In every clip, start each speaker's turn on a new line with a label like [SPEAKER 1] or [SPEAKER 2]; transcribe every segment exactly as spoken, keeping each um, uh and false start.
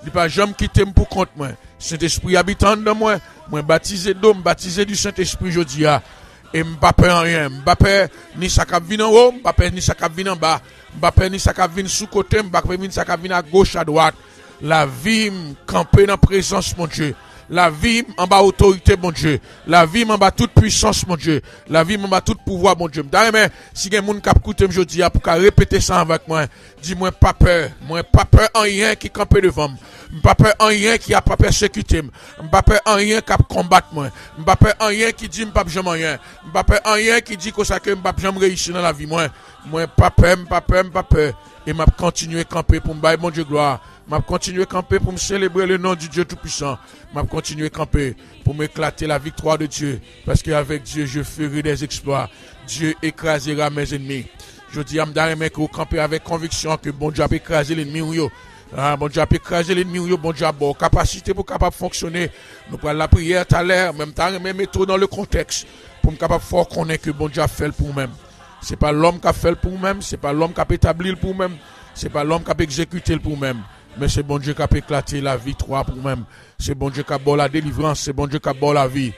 [SPEAKER 1] Il pas jamais quitter pour compte moi. Saint-Esprit habitant dans moi, moi baptisé d'homme, baptisé du Saint-Esprit jodi a. Et m'pa peur rien, m'pa peur ni ça cap vinn en haut, m'pa peur ni ça cap vinn en bas, m'pa peur ni ça cap vinn sous côté, m'pa peur ni ça cap vinn à gauche à droite. La vie camper dans présence mon Dieu. La vie en bas autorité mon Dieu. La vie en bas toute puissance mon Dieu. La vie en bas tout pouvoir mon Dieu. D'ailleurs si quelqu'un moun k'ap koute jodi a pour répéter ça avec moi, dis-moi pas peur, moi pas peur en rien qui camper devant moi. M'pas peur en rien qui a pas persécuté, m'pas peur en rien qui a combattre moi, m'pas peur en rien qui dit m'pas jamais rien, m'pas peur en rien qui dit que ça que m'pas jamais réussir dans la vie moi, moi pas peur, m'pas peur, m'pas peur et m'a continuer camper pour m'bailler mon Dieu gloire, m'a continuer camper pour me célébrer le nom du Dieu tout puissant, m'a continuer camper pour m'éclater la victoire de Dieu parce qu'avec Dieu je ferai des exploits, Dieu écrasera mes ennemis. Je dis à m'dare mais que camper avec conviction que bon Dieu a écrasé l'ennemi ou ah, bon Dieu a écrasé l'ennemi, bon Dieu a bon capacité pour capable fonctionner. Nous prenons la prière tout à l'heure, même temps, même méthode dans le contexte, pour me capable fort connaître que bon Dieu a fait pour nous-mêmes. C'est pas l'homme qui a fait pour nous-mêmes, c'est pas l'homme qui a établi pour nous-mêmes, c'est pas l'homme qui a exécuté pour nous-mêmes, mais c'est bon Dieu qui a éclaté la victoire pour nous-mêmes. C'est bon Dieu qui a bon la délivrance, c'est bon Dieu qui a bon la vie.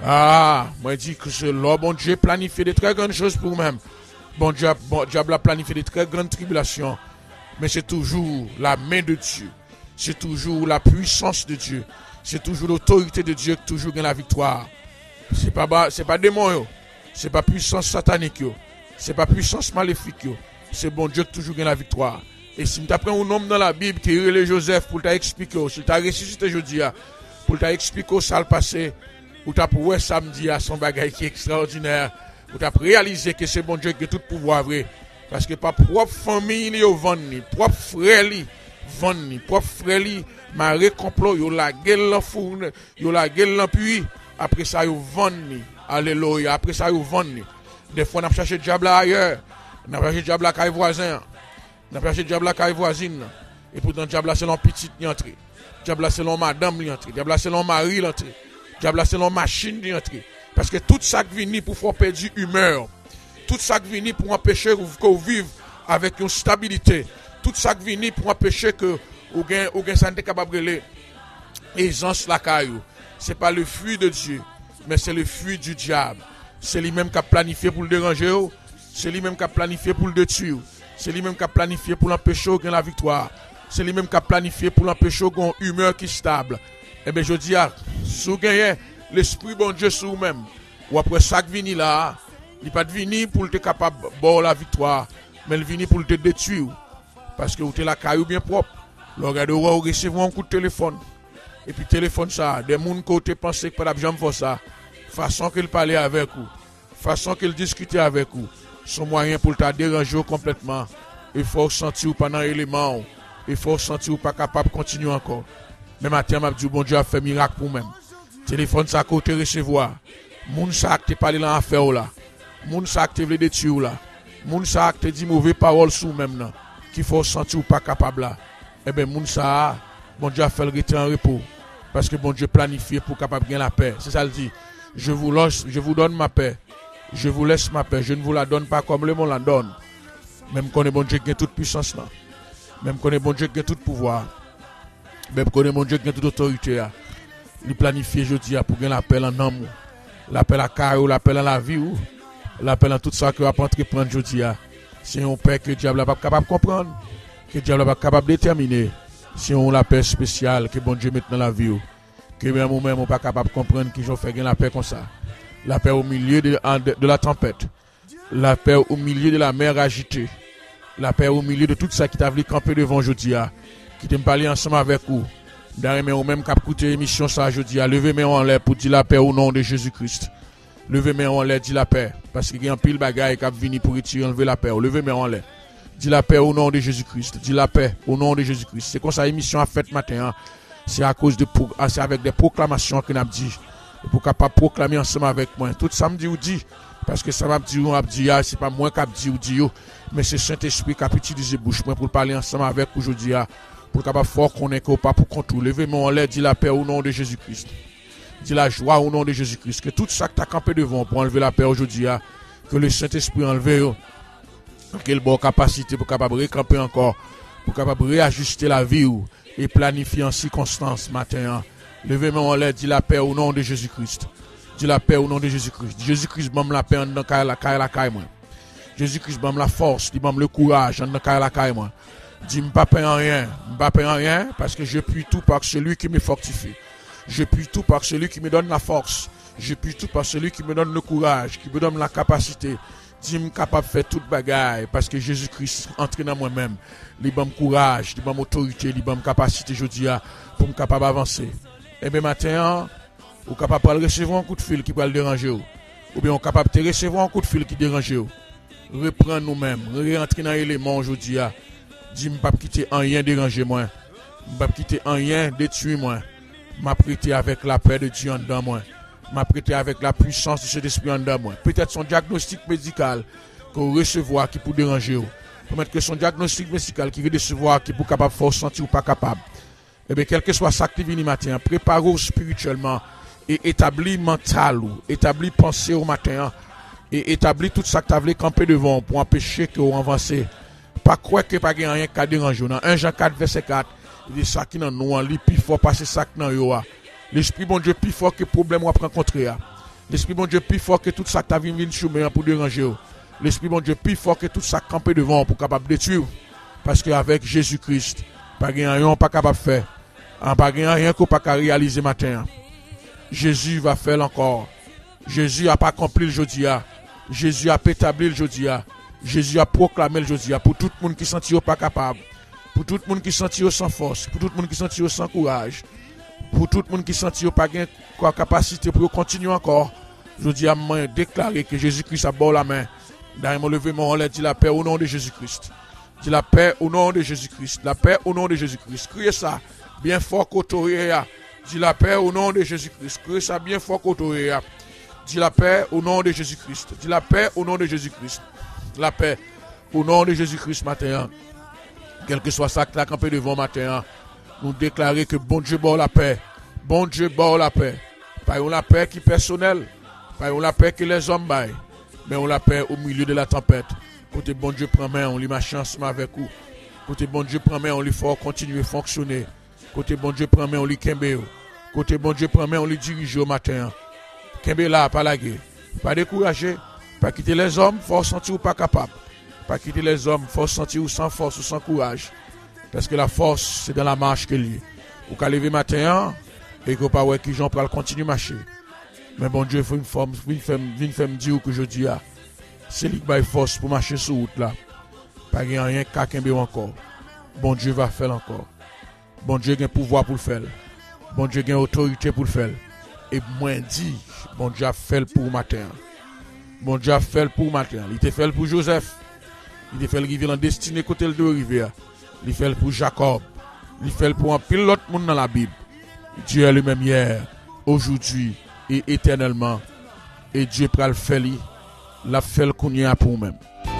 [SPEAKER 1] Ah, moi je dis que c'est là, bon Dieu planifié de très grandes choses pour nous-mêmes. Bon Dieu, bon Dieu a planifié de très grandes tribulations. Mais c'est toujours la main de Dieu. C'est toujours la puissance de Dieu. C'est toujours l'autorité de Dieu qui toujours gagne la victoire. C'est pas c'est pas démon yo. C'est pas puissance satanique yo. C'est pas puissance maléfique yo. C'est bon Dieu qui toujours gagne la victoire. Et si tu prends un nom dans la Bible qui est le Joseph pour t'expliquer, si tu as ressuscité aujourd'hui pour t'expliquer ça le passé, ou tu as pour samedi à son bagage qui est extraordinaire, ou tu as réalisé que c'est bon Dieu qui a tout pouvoir vrai. Parce que pas propre famille li yo vendre, propre frère li vendre, propre frère li maré complot yo la gueule la fourne, yo la gueule la puits, après ça yo vendre. Alléluia, après ça yo vendre. Des fois on a cherché diable ailleurs, on a cherché diable à caille voisin, on a cherché diable à caille voisine et pourtant diable c'est l'on petite li entré. Diable c'est l'on madame li entré, diable c'est l'on mari li entré. Diable c'est l'on machine li entré parce que tout ça qui vient pour faire perdre humeur. Tout ça qui vient pour empêcher que vous vivez avec une stabilité. Tout ça qui vient pour empêcher que vous gagnez santé capable de aisance la caillou. C'est pas le fruit de Dieu, mais c'est le fruit du diable. C'est lui-même qui a planifié pour le déranger. C'est lui-même qui a planifié pour le détruire. C'est lui-même qui a planifié pour l'empêcher de gagner la victoire. C'est lui-même qui a planifié pour l'empêcher de gagner une humeur qui est stable. Eh bien, je dis, si vous gagnez l'esprit bon Dieu sur vous-même, ou après ça qui vient là, il n'est pas venu pour être capable de boire la victoire, mais il venu pour te détruire. Parce que vous êtes la caillou bien propre. Le regardez, vous recevez un coup de téléphone. Et puis, téléphone, ça, des gens qui ont pensé que pas d'abord faire ça. Façon qu'il parlait avec vous, façon qu'il discutait avec vous, son moyen pour te déranger complètement. Il faut sentir pendant l'élément. Il faut sentir pas capable de continuer encore. Mais matin, m'a dit, bon Dieu a fait miracle pour même. Téléphone, ça, côté recevoir. Moun sa qui te parle dans l'affaire là. Moun sa qui te veut détruire là. Moun sa qui te dit mauvais parole sous même là. Qu'il faut sentir ou pas capable là. Eh bien, moun sa, bon Dieu a fait le retirer en repos. Parce que bon Dieu planifié pour capable gagner la paix. C'est ça le dit. Je vous laisse, je vous donne ma paix. Je vous laisse ma paix. Je ne vous la donne pas comme le monde la donne. Même qu'on est bon Dieu qui a toute puissance là. Même qu'on est bon Dieu qui a tout pouvoir. Même qu'on est bon Dieu qui a toute autorité là. Il planifie jeudi pour gagner la paix en amour. L'appel à carreau, l'appel à la vie ou l'appel à tout ça que va entreprendre jeudi. C'est un père que le diable n'est pas capable de comprendre, que le diable n'est pas capable de déterminer. C'est un paix spéciale que bon Dieu met dans la vie ou. Que même ou même on pas capable de comprendre qu'ils ont fait gagner la paix comme ça. La paix au milieu de, de, de la tempête. La paix au milieu de la mer agitée. La paix au milieu de tout ça qui t'a voulu camper devant jeudi. Qui t'a parlé ensemble avec vous. D'ailleurs, ou même qui a écouté l'émission ça jeudi, levez mes en l'air pour dire la paix au nom de Jésus-Christ. Levez mes en l'air, dis la paix. Parce qu'il y a un pile bagaille qui a venu pour retirer, enlever la paix. Levez mes en l'air. Dis la paix au nom de Jésus-Christ. Dis la paix au nom de Jésus-Christ. C'est comme ça l'émission a fait matin. Hein. C'est à cause de c'est avec des proclamations qu'on a dit. Pour capable proclamer ensemble avec moi. Tout ça me dit ou dit. Parce que ça m'a dit ou a dit, c'est pas moi qui a dit ou dit, mais c'est Saint-Esprit qui a utilisé bouche pour parler ensemble avec aujourd'hui. Pour capable fort qu'on est pas pour contrôler. Levez mon lait, dit la paix au nom de Jésus-Christ. Dit la joie au nom de Jésus-Christ. Que tout ça que tu as campé devant pour enlever la paix aujourd'hui, que le Saint-Esprit enlève, quelle bonne capacité pour capable récamper encore, pour capable réajuster la vie, et planifier en circonstance matin. Levez-moi en l'air, dis la paix au nom de Jésus-Christ. Dis la paix au nom de Jésus-Christ. Jésus-Christ m'a la paix en dans la caille la caille moi. Jésus-Christ m'a la force, dis m'a le courage en dans la caille moi. Dis m'pas paix en rien, m'pas paix en rien parce que je puis tout par celui qui me fortifie. Je puis tout par celui qui me donne la force. Je puis tout par celui qui me donne le courage, qui me donne la capacité. Dis m'pas capable de faire toute bagaille parce que Jésus-Christ entre dans moi-même. Il m'a courage, il m'a autorité, il m'a capacité je dis pour me capable d'avancer. Et bien matin, ou capable de recevoir un coup de fil qui va le déranger ou, ou bien on capable de recevoir un coup de fil qui dérange ou. Reprendre nous-mêmes, rentrer dans l'élément aujourd'hui. Dis m'pas quitter en rien déranger moi. M'pas quitter en rien détruire moi. M'a prêté avec la paix de Dieu en dedans moi. M'a prêté avec la puissance de cet esprit en dedans moi. Peut-être son diagnostic médical qu'on recevoir qui pour déranger ou. Peut-être que son diagnostic médical qui veut recevoir qui pour capable faire sentir ou pas capable. Eh bien quel que soit ça qui vient matin, préparez-vous spirituellement et établis mental ou établis pensée au matin et établis tout ça que tu as voulu camper devant pour empêcher que vous avancez. Pas croire que pas rien qui dérange. Dans un Jean quatre verset quatre, il dit ça qui dans nous li plus fort passer ça qui dans yo. L'esprit bon Dieu plus fort que problème ou rencontrer. L'esprit bon Dieu plus fort que tout ça que tu as venir chemin pour déranger. L'esprit bon Dieu plus fort que tout ça camper devant pour capable détruire parce que avec Jésus-Christ, pas rien pas capable faire. Pas rien qu'on pas réaliser matin. Jésus va faire encore. Jésus a pas accompli le jeudi. Jésus a établi le jeudi. Jésus a proclamé le jeudi pour tout le monde qui sentit pas capable, pour tout le monde qui sentit sans force, pour tout le monde qui sentit sans courage, pour tout le monde qui sentit pas gain capacité pour continuer encore. Jeudi a déclaré que Jésus-Christ a bon la main. Dans mon lever mon dit la paix au nom de Jésus-Christ. Dis la paix au nom de Jésus-Christ. La paix au nom de Jésus-Christ. Criez ça bien fort qu'autorité. Dis la paix au nom de Jésus-Christ. Criez ça bien fort qu'autorité. Dis la paix au nom de Jésus-Christ. Dis la paix au nom de Jésus-Christ. La paix au nom de Jésus-Christ matin. Quel que soit ça que tu as campé devant matin, nous déclarer que bon Dieu bon la paix. Bon Dieu bon la paix. Pas la paix qui est personnelle. Pas la paix que les hommes baillent. Mais on la paix au milieu de la tempête. Côté bon Dieu prend main, on lui ma chance avec vous. Côté bon Dieu prend main, on lui faut continuer à fonctionner. Côté bon Dieu prend main, on lui kembe. Côté bon Dieu prend main, on lui dirige au matin. Kembe là, pas la guerre. Pas décourager. Pas quitter les hommes, faut sentir ou pas capable. Pas quitter les hommes, faut sentir ou sans force ou sans courage. Parce que la force, c'est dans la marche que lié. Ou qu'à lever matin, et que pas ouais qui j'en pourra continuer à marcher. Mais bon Dieu, il faut une forme, il faut me dire que je dis, c'est lui qui a force pour marcher sur route là. Pas rien qu'à Kembe encore. Bon Dieu va faire encore. Bon Dieu a un pouvoir pour le faire. Bon Dieu a une autorité pour le faire. Et moi dit, bon Dieu a fait pour matin. Bon Dieu a fait pour matin. Il t'a fait pour Joseph. Il t'a fait le rivière en destinée côté de rivière. Il fait pour Jacob. Il fait pour un pile l'autre monde dans la Bible. Dieu est le même hier, aujourd'hui et éternellement. Et Dieu peut le faire, l'a fait le qu'on y a pour nous-mêmes.